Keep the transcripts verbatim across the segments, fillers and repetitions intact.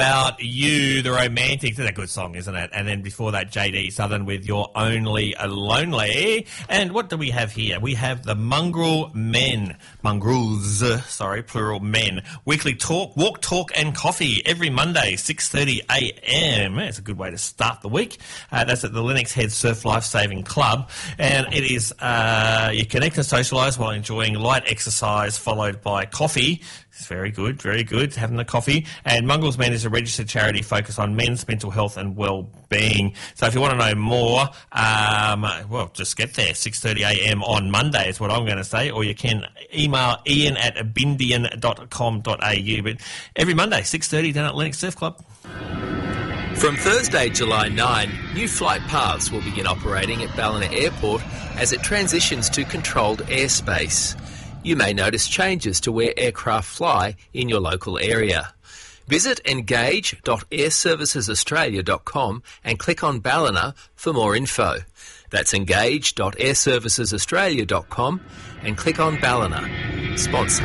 About You, The Romantics. That's a good song, isn't it? And then before that, J D Southern with You're Only Lonely. And what do we have here? We have the Mongrel Men. Mongrels, sorry, plural men. Weekly talk, walk, talk and coffee every Monday, six thirty a m. It's a good way to start the week. Uh, that's at the Lennox Head Surf Life Saving Club. And it is, uh, you connect and socialise while enjoying light exercise followed by coffee. It's very good, very good, having the coffee. And Mongrels Men is a registered charity focused on men's mental health and well-being. So if you want to know more, um, well, just get there, six thirty a m on Monday is what I'm going to say, or you can email ian at bindian dot com dot a u. But every Monday, six thirty down at Lennox Surf Club. From Thursday, July ninth, new flight paths will begin operating at Ballina Airport as it transitions to controlled airspace. You may notice changes to where aircraft fly in your local area. Visit engage dot air services australia dot com and click on Ballina for more info. That's engage dot air services australia dot com and click on Ballina. Sponsor.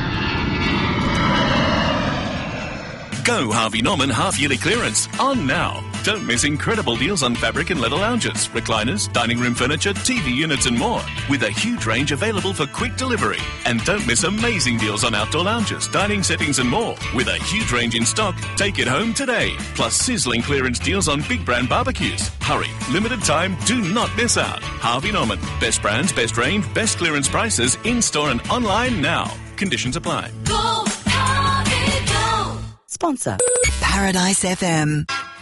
Go Harvey Norman half-yearly clearance on now. Don't miss incredible deals on fabric and leather lounges, recliners, dining room furniture, T V units and more, with a huge range available for quick delivery. And don't miss amazing deals on outdoor lounges, dining settings and more, with a huge range in stock. Take it home today. Plus sizzling clearance deals on big brand barbecues. Hurry, limited time, do not miss out. Harvey Norman, best brands, best range, best clearance prices, in-store and online now. Conditions apply. Go, Harvey, go! Sponsor. Paradise F M.